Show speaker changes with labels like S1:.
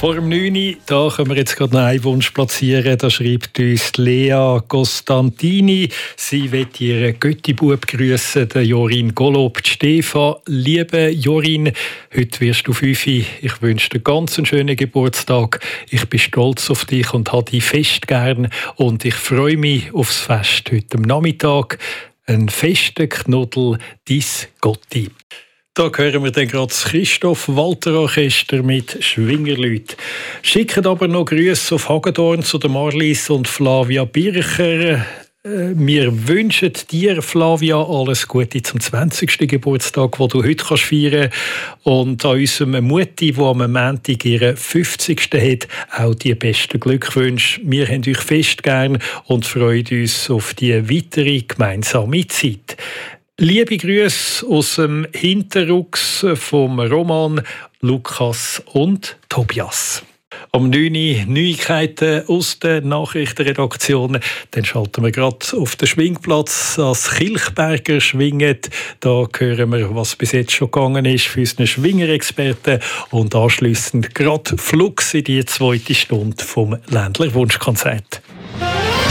S1: Vor dem 9 Uhr, da können wir jetzt gerade noch einen Wunsch platzieren. Da schreibt uns Lea Costantini. Sie will ihren Göttibub grüssen, den Jorin Golob, Stefan. Liebe Jorin, heute wirst du 5. Ich wünsche dir ganz einen schönen Geburtstag. Ich bin stolz auf dich und habe dich fest gern. Und ich freue mich aufs Fest heute am Nachmittag. Ein fester Knuddel, dies Gotti. Da hören wir dann gerade das Christoph Walter Orchester mit Schwingerleut. Schicken aber noch Grüße auf Hagedorn zu der Marlies und Flavia Bircher. Wir wünschen dir, Flavia, alles Gute zum 20. Geburtstag, den du heute feiern kannst. Und an unserem Mutti, die am Montag ihren 50. hat, auch die besten Glückwünsche. Wir haben euch fest gern und freuen uns auf die weitere gemeinsame Zeit. Liebe Grüße aus dem Hinterrucks vom Roman, Lukas und Tobias. Um 9 Uhr Neuigkeiten aus der Nachrichtenredaktion. Dann schalten wir gerade auf den Schwingplatz ans Kilchberger Schwingen. Da hören wir, was bis jetzt schon gegangen ist für unsere Schwingerexperten. Und anschliessend gerade Flux in die 2. Stunde vom Ländler Wunschkonzert.